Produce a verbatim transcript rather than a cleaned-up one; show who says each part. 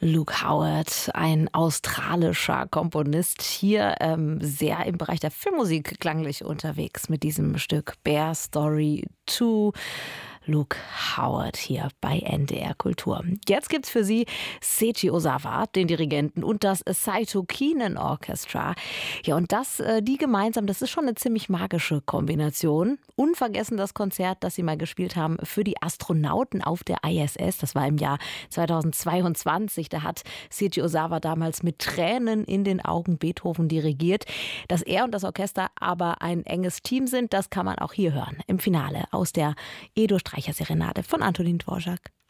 Speaker 1: Luke Howard, ein australischer Komponist, hier ähm, sehr im Bereich der Filmmusik klanglich unterwegs mit diesem Stück Bear Story zwei. Luke Howard hier bei N D R Kultur. Jetzt gibt's für Sie Seiji Ozawa, den Dirigenten, und das Saito Kinen Orchestra. Ja, und das, äh, die gemeinsam, das ist schon eine ziemlich magische Kombination. Unvergessen das Konzert, das sie mal gespielt haben für die Astronauten auf der I S S. Das war im Jahr zweitausendzweiundzwanzig. Da hat Seiji Ozawa damals mit Tränen in den Augen Beethoven dirigiert. Dass er und das Orchester aber ein enges Team sind, das kann man auch hier hören. Im Finale aus der Edo Streicher Serenade von Antonin Dvorak.